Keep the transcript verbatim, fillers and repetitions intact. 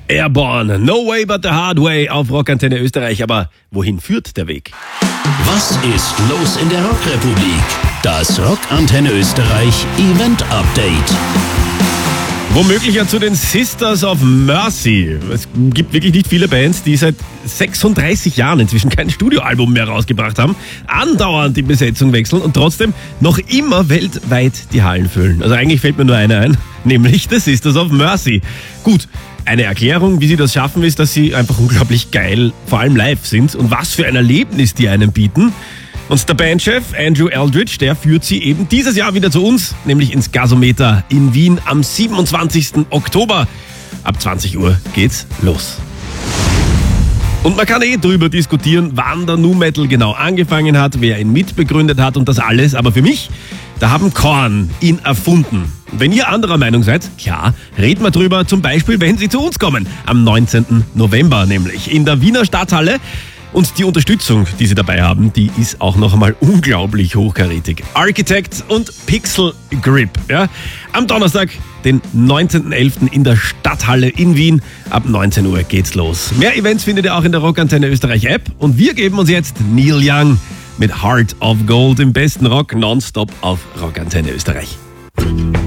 Airborne, No Way But The Hard Way auf Rockantenne Österreich. Aber wohin führt der Weg? Was ist los in der Rockrepublik? Das Rockantenne Österreich Event Update. Womöglich ja zu den Sisters of Mercy. Es gibt wirklich nicht viele Bands, die seit sechsunddreißig Jahren inzwischen kein Studioalbum mehr rausgebracht haben, andauernd die Besetzung wechseln und trotzdem noch immer weltweit die Hallen füllen. Also eigentlich fällt mir nur eine ein, nämlich The Sisters of Mercy. Gut, eine Erklärung, wie sie das schaffen, ist, dass sie einfach unglaublich geil, vor allem live sind und was für ein Erlebnis die einem bieten. Und der Bandchef Andrew Eldridge, der führt sie eben dieses Jahr wieder zu uns, nämlich ins Gasometer in Wien am siebenundzwanzigsten Oktober. Ab zwanzig Uhr geht's los. Und man kann eh drüber diskutieren, wann der Nu Metal genau angefangen hat, wer ihn mitbegründet hat und das alles. Aber für mich, da haben Korn ihn erfunden. Wenn ihr anderer Meinung seid, klar, reden wir drüber, zum Beispiel, wenn sie zu uns kommen. Am neunzehnten November nämlich in der Wiener Stadthalle. Und die Unterstützung, die sie dabei haben, die ist auch noch einmal unglaublich hochkarätig. Architect und Pixel Grip. Ja? Am Donnerstag, den neunzehnten elften in der Stadthalle in Wien. Ab neunzehn Uhr geht's los. Mehr Events findet ihr auch in der Rockantenne Österreich App. Und wir geben uns jetzt Neil Young mit Heart of Gold im besten Rock nonstop auf Rockantenne Österreich.